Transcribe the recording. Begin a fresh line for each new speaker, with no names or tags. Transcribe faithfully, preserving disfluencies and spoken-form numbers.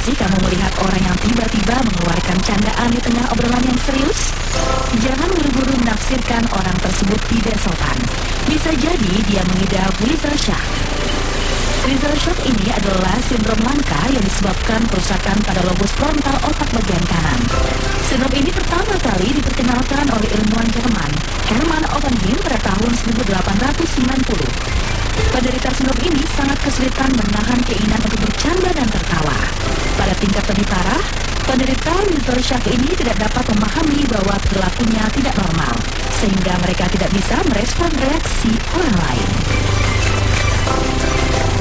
sih kamu melihat orang yang tiba-tiba mengeluarkan candaan di tengah obrolan yang serius? Jangan buru-buru menafsirkan orang tersebut tidak sopan. Bisa jadi dia mengidap Whistle Shock. Whistle Shock ini adalah sindrom langka yang disebabkan kerusakan pada lobus frontal otak bagian kanan. Sindrom ini pertama kali diperkenalkan oleh ilmuwan Jerman, Hermann Oberheim, pada tahun seribu delapan ratus sembilan puluh. Penderita sindrom ini sangat kesulitan menahan keinginan untuk bercanda dan tertawa. Pada tingkat lebih parah, penderita Whistle Shock ini tidak dapat memahami bahwa perilakunya tidak normal, sehingga mereka tidak bisa merespon reaksi orang lain.